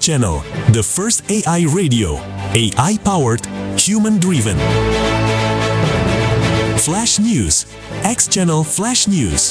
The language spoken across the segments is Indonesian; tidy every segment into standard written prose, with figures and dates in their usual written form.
Channel, the first AI radio, AI-powered, human-driven. Flash News, X Channel Flash News.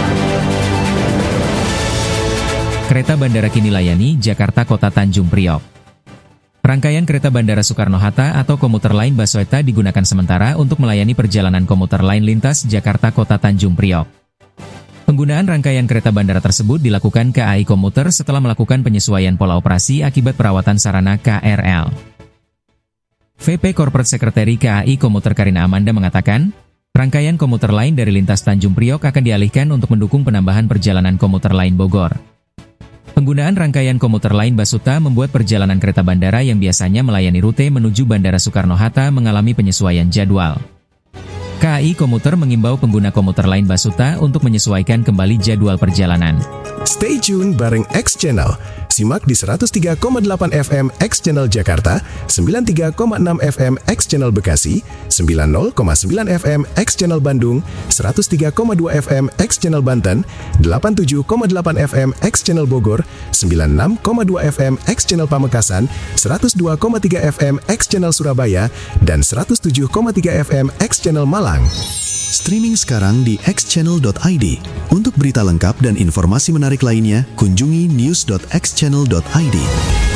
Kereta bandara kini layani Jakarta Kota Tanjung Priok. Rangkaian kereta Bandara Soekarno-Hatta atau komuter lain Basweta digunakan sementara untuk melayani perjalanan komuter lain lintas Jakarta Kota Tanjung Priok. Penggunaan rangkaian kereta bandara tersebut dilakukan KAI Komuter setelah melakukan penyesuaian pola operasi akibat perawatan sarana KRL. VP Corporate Secretary KAI Komuter Karina Amanda mengatakan, rangkaian komuter lain dari lintas Tanjung Priok akan dialihkan untuk mendukung penambahan perjalanan komuter lain Bogor. Penggunaan rangkaian komuter lain Basuta membuat perjalanan kereta bandara yang biasanya melayani rute menuju Bandara Soekarno-Hatta mengalami penyesuaian jadwal. KAI Komuter mengimbau pengguna komuter lain Basuta untuk menyesuaikan kembali jadwal perjalanan. Stay tune bareng X Channel. Simak di 103,8 FM X Channel Jakarta, 93,6 FM X Channel Bekasi, 90,9 FM X Channel Bandung, 103,2 FM X Channel Banten, 87,8 FM X Channel Bogor, 96,2 FM X Channel Pamekasan, 102,3 FM X Channel Surabaya, dan 107,3 FM X Channel Malang. Streaming sekarang di xchannel.id. Untuk berita lengkap dan informasi menarik lainnya, kunjungi news.xchannel.id.